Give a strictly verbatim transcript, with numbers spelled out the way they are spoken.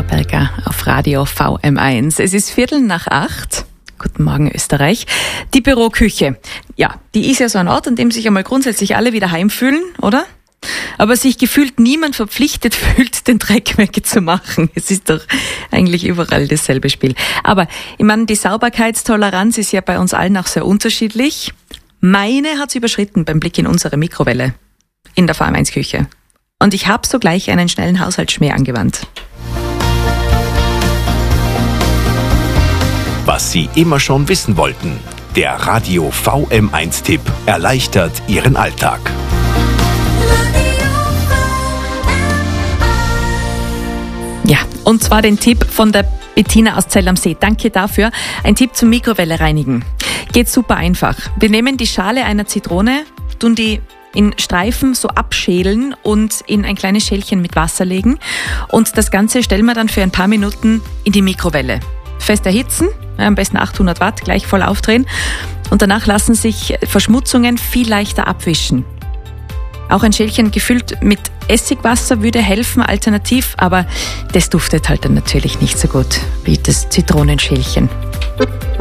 Vorarlberger auf Radio V M eins. Es ist Viertel nach acht. Guten Morgen, Österreich. Die Büroküche. Ja, die ist ja so ein Ort, an dem sich einmal grundsätzlich alle wieder heimfühlen, oder? Aber sich gefühlt niemand verpflichtet fühlt, den Dreck wegzumachen. Es ist doch eigentlich überall dasselbe Spiel. Aber ich meine, die Sauberkeitstoleranz ist ja bei uns allen auch sehr unterschiedlich. Meine hat's überschritten beim Blick in unsere Mikrowelle in der V M eins Küche. Und ich habe sogleich einen schnellen Haushaltsschmäh angewandt. Was Sie immer schon wissen wollten. Der Radio V M eins Tipp erleichtert Ihren Alltag. Ja, und zwar den Tipp von der Bettina aus Zell am See. Danke dafür. Ein Tipp zum Mikrowelle reinigen. Geht super einfach. Wir nehmen die Schale einer Zitrone, tun die in Streifen so abschälen und in ein kleines Schälchen mit Wasser legen. Und das Ganze stellen wir dann für ein paar Minuten in die Mikrowelle. Fest erhitzen, am besten achthundert Watt, gleich voll aufdrehen. Und danach lassen sich Verschmutzungen viel leichter abwischen. Auch ein Schälchen gefüllt mit Essigwasser würde helfen, alternativ, aber das duftet halt dann natürlich nicht so gut wie das Zitronenschälchen.